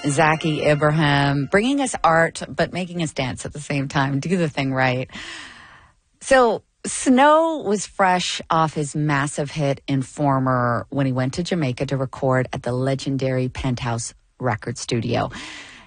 Zaki Ibrahim, bringing us art, but making us dance at the same time. Do the thing right. So Snow was fresh off his massive hit Informer when he went to Jamaica to record at the legendary Penthouse record studio.